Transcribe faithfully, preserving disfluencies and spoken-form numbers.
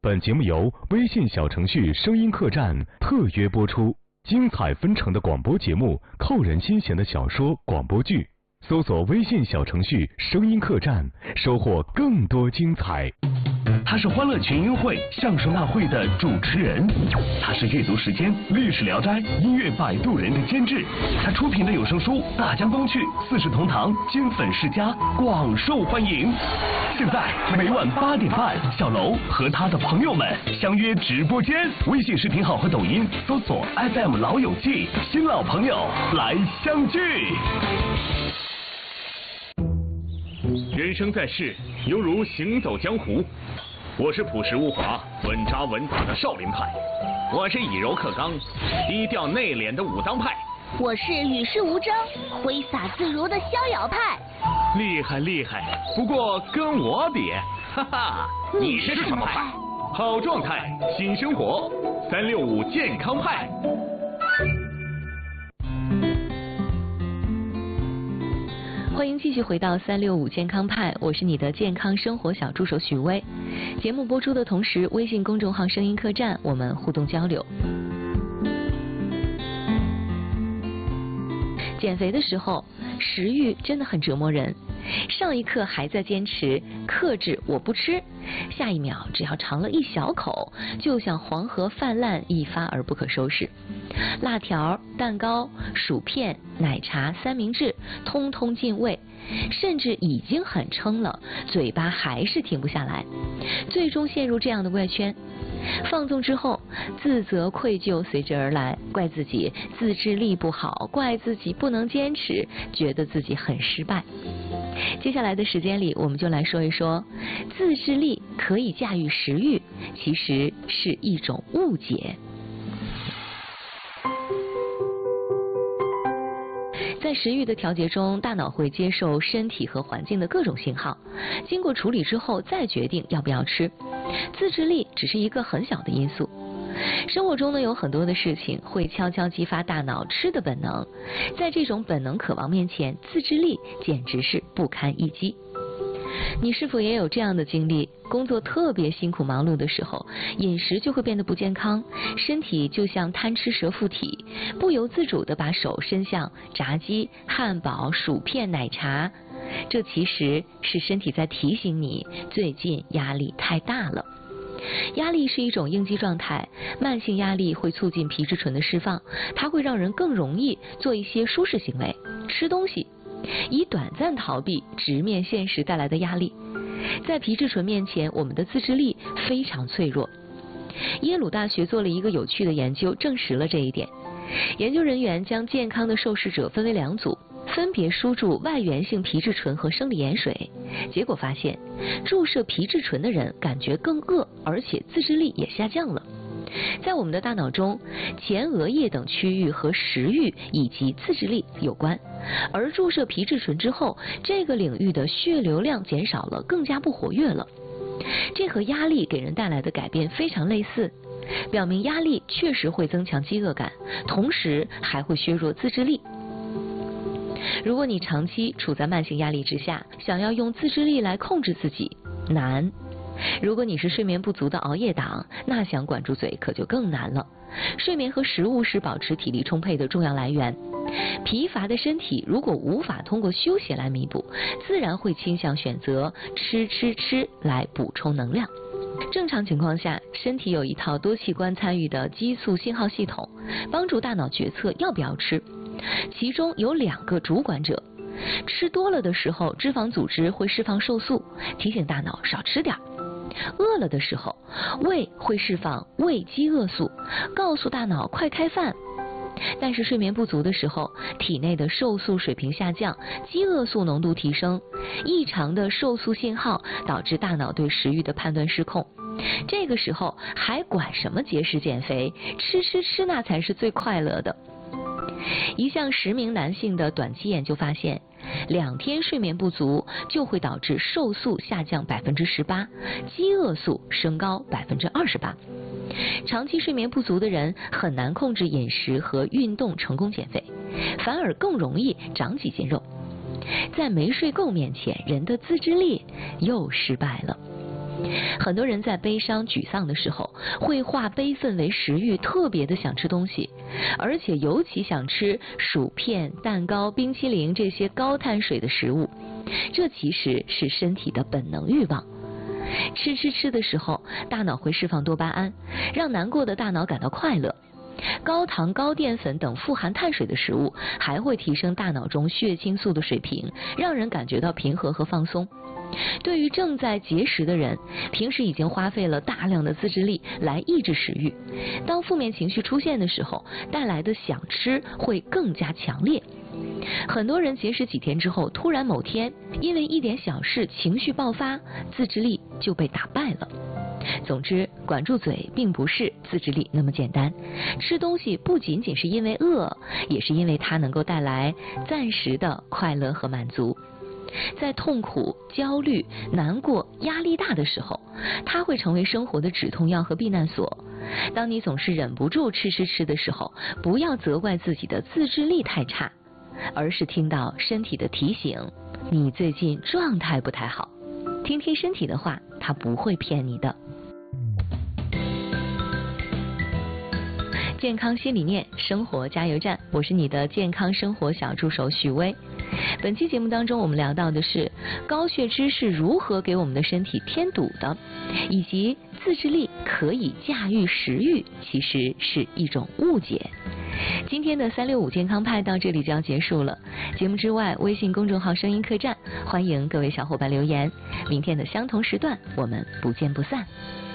本节目由微信小程序声音客栈特约播出，精彩纷呈的广播节目，扣人心弦的小说广播剧，搜索微信小程序声音客栈，收获更多精彩。 他是欢乐群英会相声大会的主持人，他是阅读时间历史聊斋音乐摆渡人的监制，他出品的有声书《大江东去》四世同堂金粉世家广受欢迎。现在每晚八点半，小楼和他的朋友们相约直播间，微信视频号和抖音搜索 F M 老友记，新老朋友来相聚。 人生在世，犹如行走江湖。我是朴实无华、稳扎稳打的少林派，我是以柔克刚、低调内敛的武当派， 我是与世无争、挥洒自如的逍遥派。 厉害厉害，不过跟我比，哈哈，你是什么派？好状态，新生活，三六五健康派。 欢迎继续回到三六五健康派，我是你的健康生活小助手许巍。节目播出的同时，微信公众号声音客栈我们互动交流。减肥的时候，食欲真的很折磨人。上一刻还在坚持克制我不吃，下一秒只要尝了一小口，就像黄河泛滥，一发而不可收拾。辣条、蛋糕、薯片、奶茶、三明治，通通进胃，甚至已经很撑了，嘴巴还是停不下来，最终陷入这样的怪圈。放纵之后，自责愧疚随之而来，怪自己自制力不好，怪自己不能坚持，觉得自己很失败。接下来的时间里，我们就来说一说，自制力可以驾驭食欲，其实是一种误解。在食欲的调节中，大脑会接受身体和环境的各种信号，经过处理之后再决定要不要吃。自制力只是一个很小的因素。生活中呢，有很多的事情会悄悄激发大脑吃的本能，在这种本能渴望面前，自制力简直是不堪一击。你是否也有这样的经历？工作特别辛苦忙碌的时候，饮食就会变得不健康，身体就像贪吃蛇附体，不由自主地把手伸向炸鸡、汉堡、薯片、奶茶，这其实是身体在提醒你，最近压力太大了。压力是一种应激状态，慢性压力会促进皮质醇的释放，它会让人更容易做一些舒适行为，吃东西，以短暂逃避直面现实带来的压力。在皮质醇面前，我们的自制力非常脆弱。耶鲁大学做了一个有趣的研究，证实了这一点。研究人员将健康的受试者分为两组，分别输注外源性皮质醇和生理盐水，结果发现，注射皮质醇的人感觉更饿，而且自制力也下降了。在我们的大脑中，前额叶等区域和食欲以及自制力有关，而注射皮质醇之后，这个领域的血流量减少了，更加不活跃了。这和压力给人带来的改变非常类似，表明压力确实会增强饥饿感，同时还会削弱自制力。如果你长期处在慢性压力之下，想要用自制力来控制自己，难。如果你是睡眠不足的熬夜党，那想管住嘴可就更难了。睡眠和食物是保持体力充沛的重要来源，疲乏的身体如果无法通过休息来弥补，自然会倾向选择吃吃吃来补充能量。正常情况下，身体有一套多器官参与的激素信号系统，帮助大脑决策要不要吃。其中有两个主管者，吃多了的时候，脂肪组织会释放瘦素，提醒大脑少吃点。饿了的时候，胃会释放胃饥饿素，告诉大脑快开饭。但是睡眠不足的时候，体内的瘦素水平下降，饥饿素浓度提升，异常的瘦素信号导致大脑对食欲的判断失控。这个时候还管什么节食减肥，吃吃吃那才是最快乐的。一项十名男性的短期研究发现，两天睡眠不足就会导致瘦素下降百分之十八，饥饿素升高百分之二十八。长期睡眠不足的人很难控制饮食和运动成功减肥，反而更容易长几斤肉。在没睡够面前，人的自制力又失败了。 很多人在悲伤沮丧的时候，会化悲愤为食欲，特别的想吃东西，而且尤其想吃薯片、蛋糕、冰淇淋这些高碳水的食物。这其实是身体的本能欲望。吃吃吃的时候，大脑会释放多巴胺，让难过的大脑感到快乐。高糖、高淀粉等富含碳水的食物还会提升大脑中血清素的水平，让人感觉到平和和放松。对于正在节食的人，平时已经花费了大量的自制力来抑制食欲，当负面情绪出现的时候，带来的想吃会更加强烈。很多人节食几天之后，突然某天因为一点小事情绪爆发，自制力就被打败了。总之，管住嘴并不是自制力那么简单。吃东西不仅仅是因为饿，也是因为它能够带来暂时的快乐和满足。在痛苦、焦虑、难过、压力大的时候，它会成为生活的止痛药和避难所。当你总是忍不住吃吃吃的时候，不要责怪自己的自制力太差，而是听到身体的提醒，你最近状态不太好。听听身体的话，它不会骗你的。健康新理念，生活加油站，我是你的健康生活小助手许巍。本期节目当中，我们聊到的是高血脂是如何给我们的身体添堵的，以及自制力可以驾驭食欲，其实是一种误解。今天的三六五健康派到这里就要结束了。节目之外，微信公众号声音客栈，欢迎各位小伙伴留言。明天的相同时段，我们不见不散。